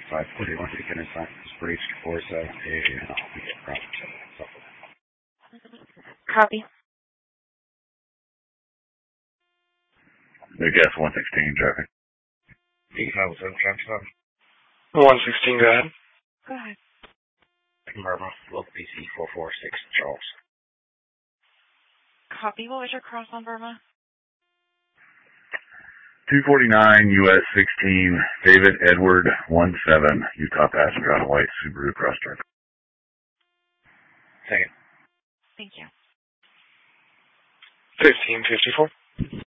541 Beacon and Sign is breached 47A, and I'll be at Route 7. Copy. New gas 116 traffic. B507 traffic. 116, go ahead. Go ahead. Burma, local PC 446 Charles. Copy. What was your cross on Burma? 249 US 16 David Edward 17 Utah passenger on a white Subaru Crosstrek. Second. Thank you. 1554.